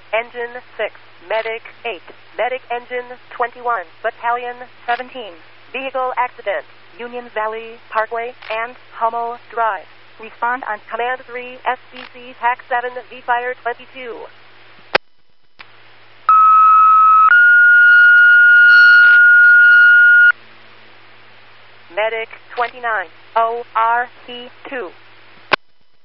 Engine 6, Medic 8, Medic Engine 21, Battalion 17. Vehicle accident, Union Valley Parkway and Hummel Drive. Respond on Command 3, SBC TAC 7, V-Fire 22. Medic 29, ORT2.